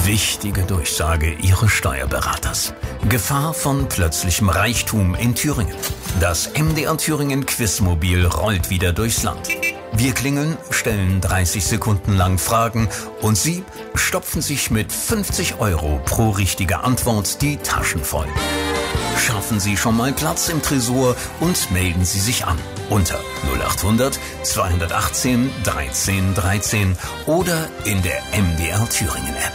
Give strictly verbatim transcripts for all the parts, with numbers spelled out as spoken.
Wichtige Durchsage Ihres Steuerberaters. Gefahr von plötzlichem Reichtum in Thüringen. Das M D R Thüringen Quizmobil rollt wieder durchs Land. Wir klingeln, stellen dreißig Sekunden lang Fragen und Sie stopfen sich mit fünfzig Euro pro richtige Antwort die Taschen voll. Schaffen Sie schon mal Platz im Tresor und melden Sie sich an unter null acht hundert zweihundertachtzehn dreizehn dreizehn oder in der M D R Thüringen App.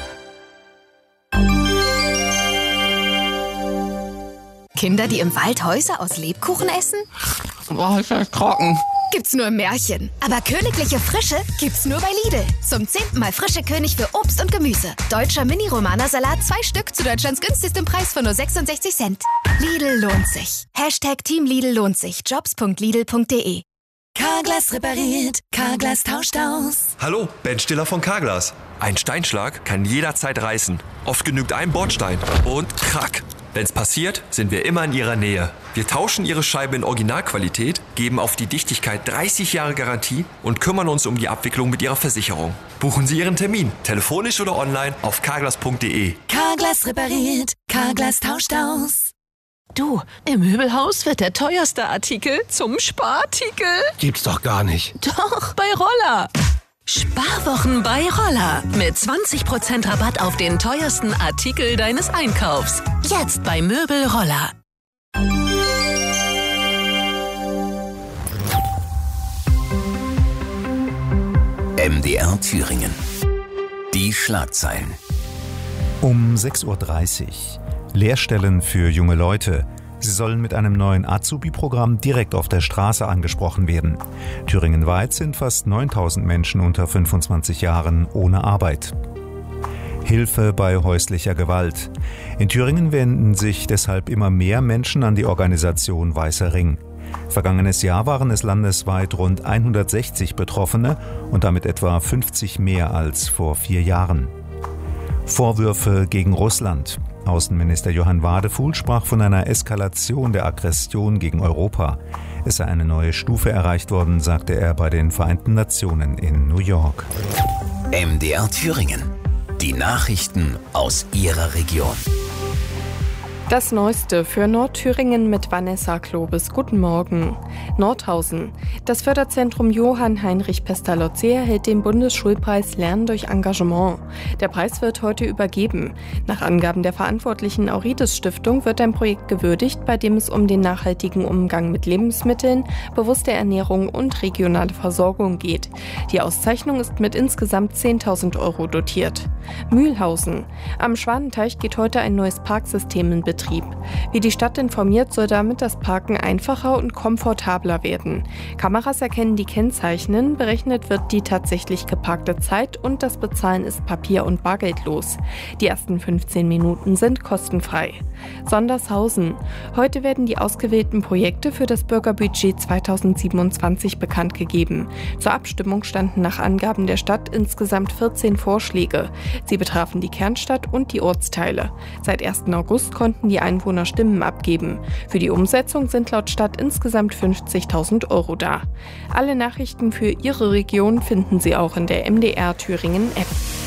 Kinder, die im Wald Häuser aus Lebkuchen essen? Boah, ich bin trocken. Gibt's nur im Märchen. Aber königliche Frische gibt's nur bei Lidl. Zum zehnten Mal frische König für Obst und Gemüse. Deutscher Mini-Romana-Salat, zwei Stück zu Deutschlands günstigstem Preis von nur sechsundsechzig Cent. Lidl lohnt sich. Hashtag Team Lidl lohnt sich. Jobs punkt lidl punkt de. Carglass repariert. Carglass tauscht aus. Hallo, Ben Stiller von Carglass. Ein Steinschlag kann jederzeit reißen. Oft genügt ein Bordstein und krack. Wenn's passiert, sind wir immer in Ihrer Nähe. Wir tauschen Ihre Scheibe in Originalqualität, geben auf die Dichtigkeit dreißig Jahre Garantie und kümmern uns um die Abwicklung mit Ihrer Versicherung. Buchen Sie Ihren Termin, telefonisch oder online auf carglass punkt de. Carglass repariert. Carglass tauscht aus. Du, im Möbelhaus wird der teuerste Artikel zum Sparartikel. Gibt's doch gar nicht. Doch, bei Roller. Sparwochen bei Roller. Mit zwanzig Prozent Rabatt auf den teuersten Artikel deines Einkaufs. Jetzt bei Möbel Roller. M D R Thüringen. Die Schlagzeilen. Um sechs Uhr dreißig. Lehrstellen für junge Leute. Sie sollen mit einem neuen Azubi-Programm direkt auf der Straße angesprochen werden. Thüringenweit sind fast neuntausend Menschen unter fünfundzwanzig Jahren ohne Arbeit. Hilfe bei häuslicher Gewalt. In Thüringen wenden sich deshalb immer mehr Menschen an die Organisation Weißer Ring. Vergangenes Jahr waren es landesweit rund hundertsechzig Betroffene und damit etwa fünfzig mehr als vor vier Jahren. Vorwürfe gegen Russland. Außenminister Johann Wadefuhl sprach von einer Eskalation der Aggression gegen Europa. Es sei eine neue Stufe erreicht worden, sagte er bei den Vereinten Nationen in New York. M D R Thüringen. Die Nachrichten aus Ihrer Region. Das Neueste für Nordthüringen mit Vanessa Klobes. Guten Morgen. Nordhausen. Das Förderzentrum Johann Heinrich Pestalozzi erhält den Bundesschulpreis Lernen durch Engagement. Der Preis wird heute übergeben. Nach Angaben der verantwortlichen Auritis Stiftung wird ein Projekt gewürdigt, bei dem es um den nachhaltigen Umgang mit Lebensmitteln, bewusste Ernährung und regionale Versorgung geht. Die Auszeichnung ist mit insgesamt zehntausend Euro dotiert. Mühlhausen. Am Schwanenteich geht heute ein neues Parksystem in Betrieb. Wie die Stadt informiert, soll damit das Parken einfacher und komfortabler werden. Kameras erkennen die Kennzeichen, berechnet wird die tatsächlich geparkte Zeit und das Bezahlen ist papier- und bargeldlos. Die ersten fünfzehn Minuten sind kostenfrei. Sondershausen. Heute werden die ausgewählten Projekte für das Bürgerbudget zweitausendsiebenundzwanzig bekannt gegeben. Zur Abstimmung standen nach Angaben der Stadt insgesamt vierzehn Vorschläge. Sie betrafen die Kernstadt und die Ortsteile. Seit ersten August konnten die Einwohner Stimmen abgeben. Für die Umsetzung sind laut Stadt insgesamt fünfzigtausend Euro da. Alle Nachrichten für Ihre Region finden Sie auch in der M D R Thüringen App.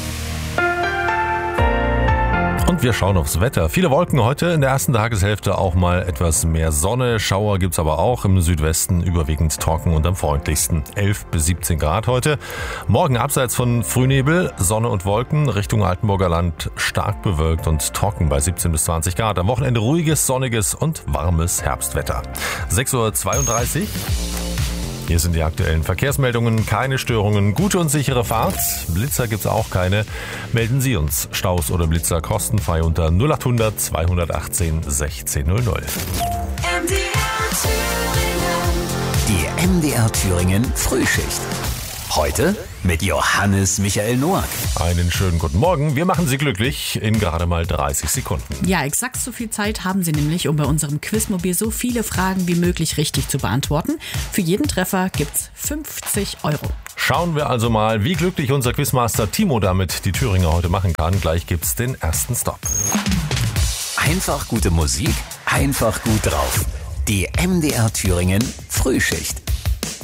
Und wir schauen aufs Wetter. Viele Wolken heute, in der ersten Tageshälfte auch mal etwas mehr Sonne. Schauer gibt's aber auch, im Südwesten überwiegend trocken und am freundlichsten. elf bis siebzehn Grad heute. Morgen abseits von Frühnebel, Sonne und Wolken, Richtung Altenburger Land stark bewölkt und trocken bei siebzehn bis zwanzig Grad. Am Wochenende ruhiges, sonniges und warmes Herbstwetter. sechs Uhr zweiunddreißig. Hier sind die aktuellen Verkehrsmeldungen. Keine Störungen, gute und sichere Fahrt. Blitzer gibt's auch keine. Melden Sie uns Staus oder Blitzer kostenfrei unter null acht hundert zweihundertachtzehn sechzehn null null. M D R Thüringen. Die M D R Thüringen Frühschicht. Heute mit Johannes Michael Noack. Einen schönen guten Morgen. Wir machen Sie glücklich in gerade mal dreißig Sekunden. Ja, exakt so viel Zeit haben Sie nämlich, um bei unserem Quizmobil so viele Fragen wie möglich richtig zu beantworten. Für jeden Treffer gibt's fünfzig Euro. Schauen wir also mal, wie glücklich unser Quizmaster Timo damit die Thüringer heute machen kann. Gleich gibt's den ersten Stop. Einfach gute Musik, einfach gut drauf. Die M D R Thüringen Frühschicht.